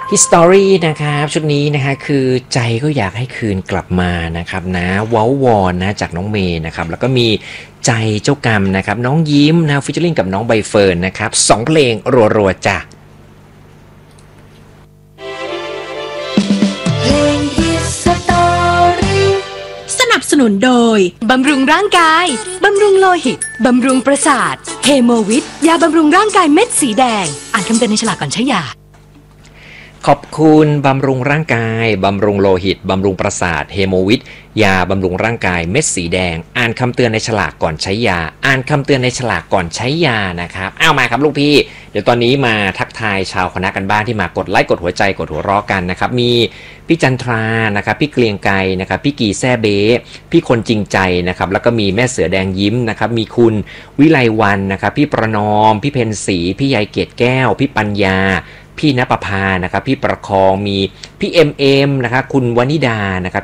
History นะครับชุดนี้นะฮะคือใจก็อยากให้คืนกลับมานะครับนะเว้าวอนนะจากน้องเมย์นะครับแล้วก็มีใจเจ้ากรรมนะครับน้องยิ้มนะฟิชเชอร์ลิงกับน้องใบเฟิร์นนะครับ2เพลงรัวๆจ้ะสนับสนุนโดยบำรุงร่างกายบำรุงโลหิตบำรุงประสาทเฮโมวิทยาบำรุงร่างกายเม็ดสีแดงอ่านคำเตือนในฉลากก่อนใช้ยาขอบคุณบำรุงร่างกายบำรุงโลหิตบำรุงประสาทเฮโมวิทยาบำรุงร่างกายเม็ดสีแดงอ่านคำเตือนในฉลากก่อนใช้ยาอ่านคำเตือนในฉลากก่อนใช้ยานะครับเอามาครับลูกพี่เดี๋ยวตอนนี้มาทักทายชาวคณะกันบ้านที่มากดไลค์กดหัวใจกดหัวเราะกันนะครับมีพี่จันทรานะครับพี่เกรียงไกรนะครับพี่กีแซ่เบ้พี่คนจริงใจนะครับแล้วก็มีแม่เสือแดงยิ้มนะครับมีคุณวิไลวรรณนะครับพี่ประนอมพี่เพนศรีพี่ยายเกตแก้วพี่ปัญญาพี่ณปภานะครับพี่ประคองมีพี่เอ็มนะครับคุณวนิดานะครับ